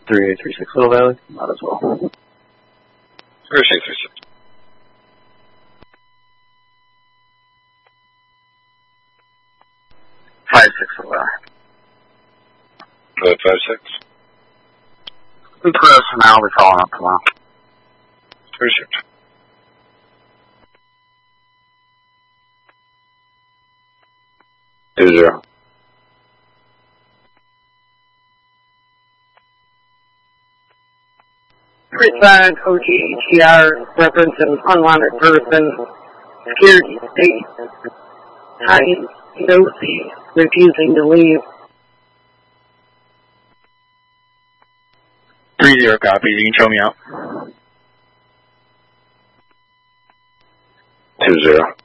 3836 Little Valley. Not as well. 3836. 56 Little Valley. 556. We put us for now. We'll be following up tomorrow. 36. Two zero. Preside OGHCR reference an unwanted person, security state, hiding Dosi, refusing to leave. 30 copy. You can show me out. 20.